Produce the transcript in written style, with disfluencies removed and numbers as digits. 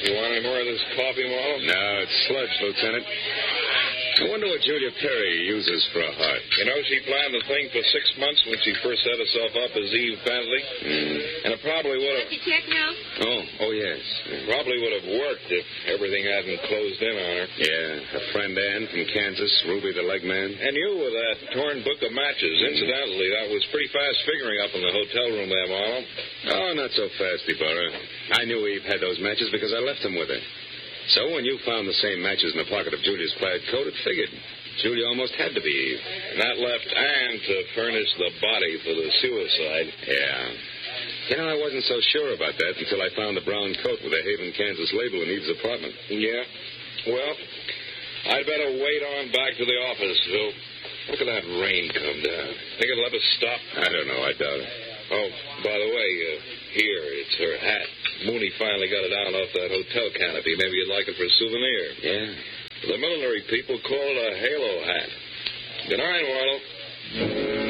You want any more of this coffee, Marlowe? No, it's sludge, Lieutenant. I wonder what Julia Perry uses for a heart. You know, she planned the thing for 6 months when she first set herself up as Eve Bentley. And it probably would have... Did you check now? Oh, yes. Probably would have worked if everything hadn't closed in on her. Yeah, her friend Ann from Kansas, Ruby the leg man. And you with that torn book of matches. Incidentally, that was pretty fast figuring up in the hotel room there, Marlowe. Oh, not so fast, Ibarra. I knew Eve had those matches because I left them with her. So when you found the same matches in the pocket of Julia's plaid coat, it figured. Julia almost had to be Eve. And that left Ann to furnish the body for the suicide. Yeah. You know, I wasn't so sure about that until I found the brown coat with the Haven, Kansas label in Eve's apartment. Yeah. Well, I'd better wait on back to the office, Phil. Look at that rain come down. Think it'll ever stop? I don't know. I doubt it. Oh, by the way, here, it's her hat. Mooney finally got it down off that hotel canopy. Maybe you'd like it for a souvenir. Yeah. The military people call it a halo hat. Good night, Marlowe.